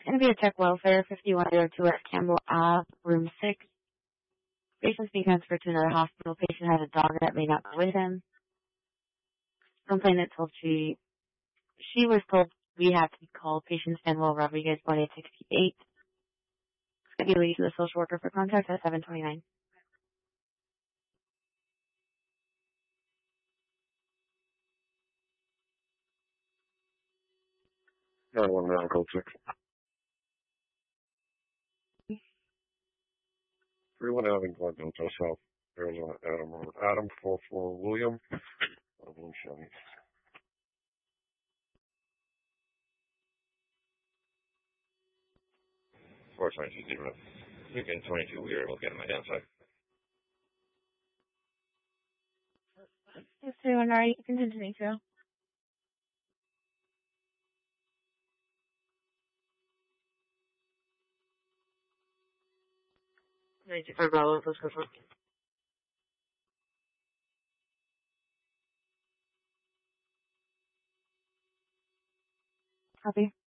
Going to be a check welfare, 5102 at Campbell Ave, room 6. Patient's being transferred to another hospital. Patient has a dog that may not be with him. Complainant told she was told we have to call patient Samuel Rodriguez, 1868. Schedule you to the social worker for contact at 729. 919 code 6. 31 Avenue, Glendale, just south, Arizona, Adam Road. Adam 44 William, Blue Chevy. Fortunately, she's even again 22. We were able to get him identified. Yes, 31, alright, you can continue, Joe. 95 Bravo, let's go for it. Copy.